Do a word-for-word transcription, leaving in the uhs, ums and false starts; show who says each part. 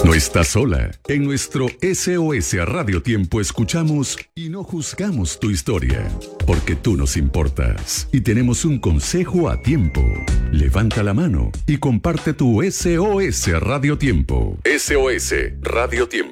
Speaker 1: No estás sola. En nuestro S O S Radio Tiempo escuchamos y no juzgamos tu historia, porque tú nos importas y tenemos un consejo a tiempo. Levanta la mano y comparte tu S O S Radio Tiempo. S O S Radio Tiempo.